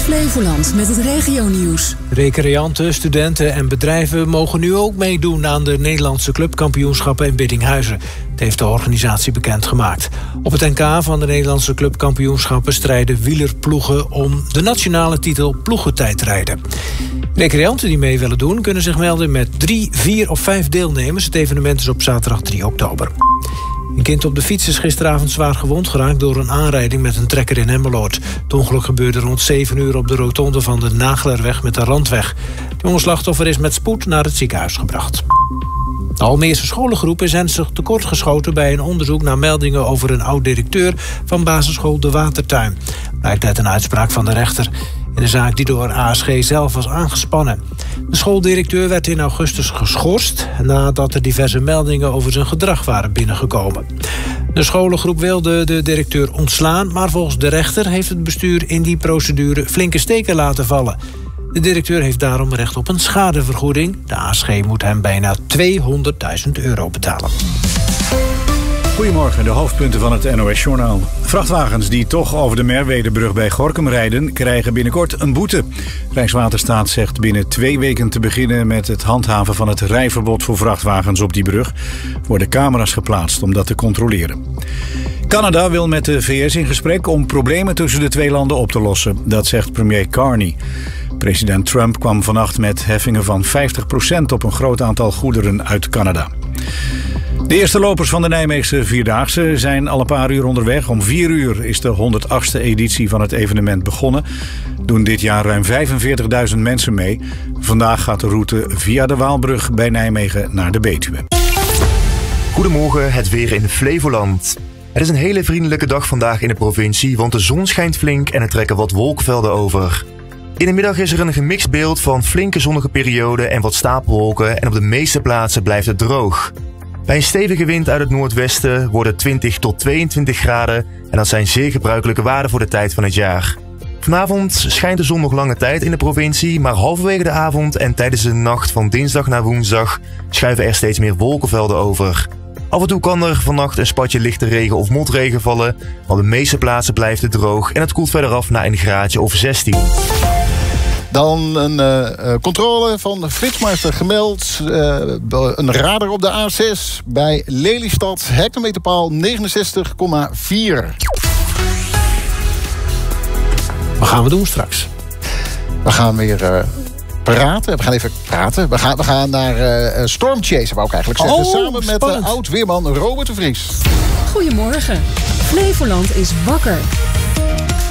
Flevoland met het regionieuws. Recreanten, studenten en bedrijven mogen nu ook meedoen aan de Nederlandse clubkampioenschappen in Biddinghuizen. Dat heeft de organisatie bekendgemaakt. Op het NK van de Nederlandse clubkampioenschappen strijden wielerploegen om de nationale titel ploegentijdrijden. Recreanten die mee willen doen kunnen zich melden met 3, 4 of 5 deelnemers. Het evenement is op zaterdag 3 oktober. Een kind op de fiets is gisteravond zwaar gewond geraakt door een aanrijding met een trekker in Emmeloord. Het ongeluk gebeurde rond 7 uur op de rotonde van de Nagelerweg met de Randweg. Het jonge slachtoffer is met spoed naar het ziekenhuis gebracht. De Almeerse scholengroep is ernstig tekortgeschoten bij een onderzoek naar meldingen over een oud-directeur van basisschool De Watertuin. Blijkt uit een uitspraak van de rechter in de zaak die door ASG zelf was aangespannen. De schooldirecteur werd in augustus geschorst nadat er diverse meldingen over zijn gedrag waren binnengekomen. De scholengroep wilde de directeur ontslaan, maar volgens de rechter heeft het bestuur in die procedure flinke steken laten vallen. De directeur heeft daarom recht op een schadevergoeding. De ASG moet hem bijna €200.000 betalen. Goedemorgen, de hoofdpunten van het NOS-journaal. Vrachtwagens die toch over de Merwedebrug bij Gorinchem rijden, krijgen binnenkort een boete. Rijkswaterstaat zegt binnen 2 weken te beginnen met het handhaven van het rijverbod voor vrachtwagens op die brug. Worden camera's geplaatst om dat te controleren. Canada wil met de VS in gesprek om problemen tussen de 2 landen op te lossen. Dat zegt premier Carney. President Trump kwam vannacht met heffingen van 50% op een groot aantal goederen uit Canada. De eerste lopers van de Nijmeegse Vierdaagse zijn al een paar uur onderweg. Om 4 uur is de 108e editie van het evenement begonnen. Doen dit jaar ruim 45.000 mensen mee. Vandaag gaat de route via de Waalbrug bij Nijmegen naar de Betuwe. Goedemorgen, het weer in Flevoland. Het is een hele vriendelijke dag vandaag in de provincie, want de zon schijnt flink en er trekken wat wolkenvelden over. In de middag is er een gemixt beeld van flinke zonnige perioden en wat stapelwolken en op de meeste plaatsen blijft het droog. Bij een stevige wind uit het noordwesten worden 20 tot 22 graden en dat zijn zeer gebruikelijke waarden voor de tijd van het jaar. Vanavond schijnt de zon nog lange tijd in de provincie, maar halverwege de avond en tijdens de nacht van dinsdag naar woensdag schuiven er steeds meer wolkenvelden over. Af en toe kan er vannacht een spatje lichte regen of motregen vallen, maar op de meeste plaatsen blijft het droog en het koelt verder af naar een graadje of 16. Dan een controle van de Flitsmeister gemeld. Een radar op de A6 bij Lelystad. Hectometerpaal 69,4. Wat gaan we doen straks? We gaan weer praten. We gaan even praten. We gaan naar Stormchaser, wou ik eigenlijk zeggen. Samen met oud-weerman Robert de Vries. Goedemorgen. Flevoland is wakker.